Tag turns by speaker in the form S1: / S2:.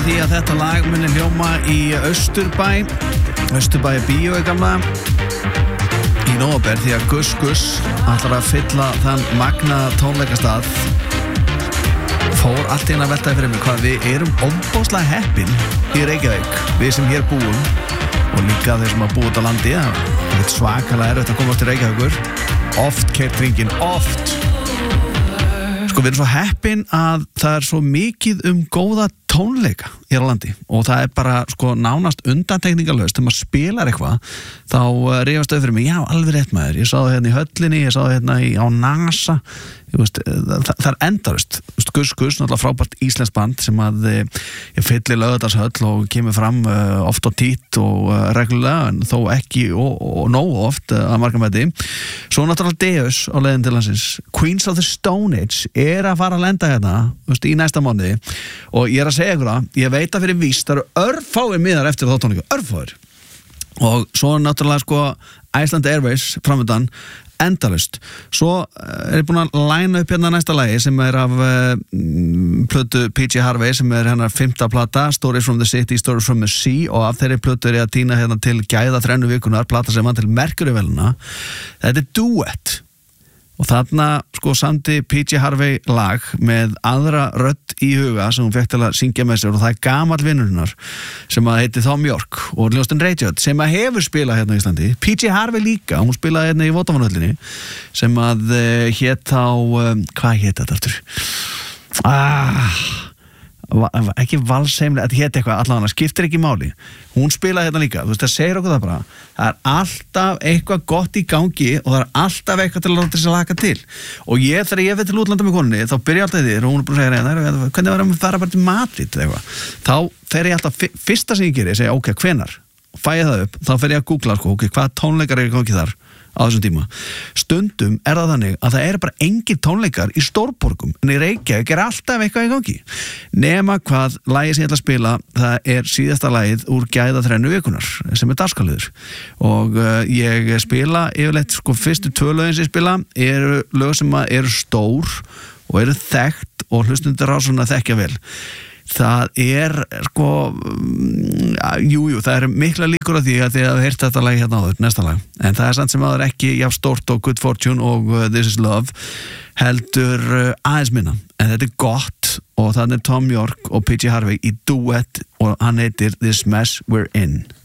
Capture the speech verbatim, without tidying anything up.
S1: því að þetta lag muni hljóma í Austurbæ Austurbæ bíó í gamla í nóvember því að Gus Gus ætlar að fylla þann magna tónleikastað fór allt inn að veltaði fyrir mig hvað við erum ofboðslega heppin í Reykjavík, við sem hér búum og líka þeir sem að búa út á landi það er svakalega erfitt að komast til Reykjavíkur oft keypt hringinn, oft sko við erum svo heppin að það er svo mikið um góða tónleika hér á landi og það er bara sko nánast undantekningarlaust þegar maður spilar eitthvað þá uh, rífast þau fyrir mig, já alveg rétt maður ég sá það hérna í höllinni, ég sá það hérna í, á NASA veist, það, það er endarust Gus Gus, náttúrulega frábært íslenskt band sem að ég fyllir Laugardalshöll og kemur fram uh, oft á títt og uh, reglulega en þó ekki og, og nógu oft uh, að marga með því svo náttúrulega Deus á leiðin til hansins Queens of the Stone Age er að fara að lenda hérna veist, í næsta mánuði og ég er að segja ykkur að ég veit að fyrir víst það eru örfáir miðar eftir þá tónleika, örfáir og svo náttúrulega sko Iceland Airways framöndan endalust. Svo er ég búin að læna upp hérna næsta lagi sem er af uh, plötu P J Harvey sem er hennar fimmta plata Stories from the City, Stories from the Sea og af þeirri plötu er ég að týna hérna til gæða þrennu vikunar, plata sem vann til Mercury-veluna. Þetta er duett og þarna sko samdi P J Harvey lag með aðra rödd í huga sem hún fekk til að syngja með sér og það er gamall vinnurinnar sem að heiti Thom Yorke og ljóstinn Radiohead sem að hefur spilað hérna í Íslandi P J Harvey líka, hún spilaði hérna í Vodafone-höllinni sem að uh, hét á um, hvað hét þetta aftur? Ah ekki valseimlega, þetta hétt eitthvað allavega, skiptir ekki máli hún spilaði hérna líka, þú veist það segir okkur það bara það er alltaf eitthvað gott í gangi og það er alltaf eitthvað til að láta þess að laka til og ég, þegar ég veit til útlanda með konunni þá byrja alltaf þér og hún er búin að segja hvernig var að fara bara til Madrid eða eitthvað þá fer ég alltaf, fyrsta sem ég gerir ég segja ok, hvenar, fæ ég það upp þá fer ég að googla, sko, ok, hvað tónleikar er í gangi þar á þessum tíma. Stundum er það þannig að það er bara engin tónleikar í stórborgum, en í Reykjavík er alltaf eitthvað í gangi. Nema hvað lagið sem ég ætla að spila, það er síðasta lagið úr gæða þrennu vikunar sem er dagskrárliður og uh, ég spila yfirleitt, sko, fyrstu tvö lögin sem ég spila eru lög sem eru stór og eru þekkt og hlustundur á svona þekkja vel. Það er, sko, jújú, jú, það er mikla líkur á því að þið hafa heyrt þetta lag hérna áður, næsta lag. En það er samt sem áður ekki jafn stórt og Good Fortune og uh, This Is Love, heldur uh, aðeins minna. En þetta er gott og þannig er Thom Yorke og P J Harvey í duett og hann heitir This Mess We're In.